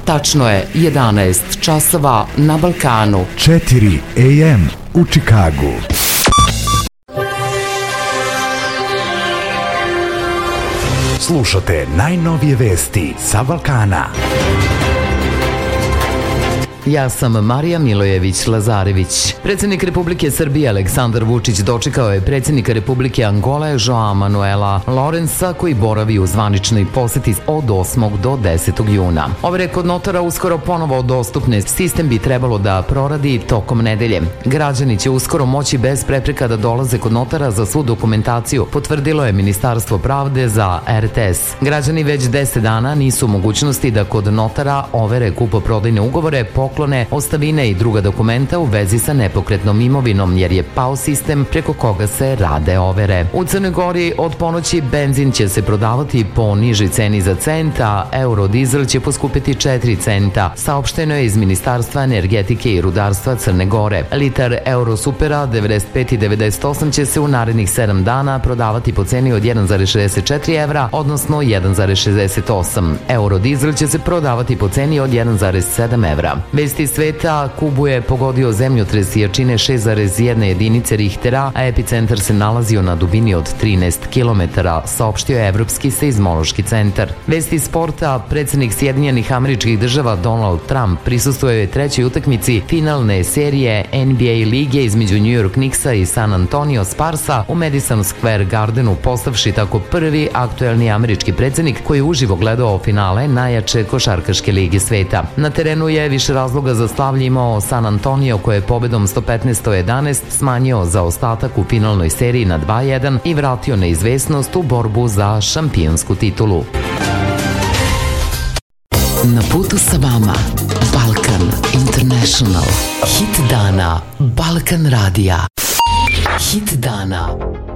Tačno je 11 časova na Balkanu. 4 AM u Čikagu. Slušate najnovije vesti sa Balkana. Ja sam Marija Milojević-Lazarević. Predsjednik Republike Srbije Aleksandar Vučić dočekao je predsjednika Republike Angole Joao Manuela Lourença, koji boravi u zvaničnoj poseti od 8. do 10. juna. Overe kod notara uskoro ponovo dostupne. Sistem bi trebalo da proradi tokom nedelje. Građani će uskoro moći bez prepreka da dolaze kod notara za svu dokumentaciju, potvrdilo je Ministarstvo pravde za RTS. Građani već 10 dana nisu u mogućnosti da kod notara overe kupoprodajne ugovore, poklone, ostavine i druga dokumenta u vezi sa nepokretnom imovinom, jer je pao sistem preko koga se rade overe. U Crnoj Gori od ponoći benzin će se prodavati po nižoj ceni za cent, a eurodizel će poskupiti 4 centa, saopšteno je iz Ministarstva energetike i rudarstva Crne Gore. Litar Eurosupera 95 i 98 će se u narednih 7 dana prodavati po ceni od 1,64 evra, odnosno 1,68. Eurodizel će se prodavati po ceni od 1,7 evra. Vesti sveta: Kubu je pogodio zemljotres jačine 6,1 jedinice Richtera, a epicentar se nalazio na dubini od 13 km, saopštio je Evropski seizmološki centar. Vesti sporta: predsjednik Sjedinjenih Američkih Država Donald Trump prisustvuje trećoj utakmici finalne serije NBA lige između New York Knicksa i San Antonio Sparsa u Madison Square Gardenu, postavši tako prvi aktuelni američki predsjednik koji je uživo gledao finale najjače košarkaške lige sveta. Na terenu je više razloga za slavlje imao San Antonio, koji je pobedom 115-111 smanjio zaostatak u finalnoj seriji na 2-1 i vratio neizvesnost u borbu za šampionsku titulu. Na putu sa vama Balkan International. Hit dana Balkan radija. Hit dana